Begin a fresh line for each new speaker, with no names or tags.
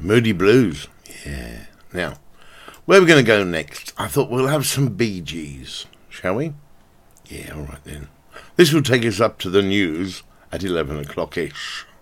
Moody Blues. Yeah. Now, where are we going to go next? I thought we'll have some Bee Gees, shall we? Yeah, all right then. This will take us up to the news at 11 o'clock-ish.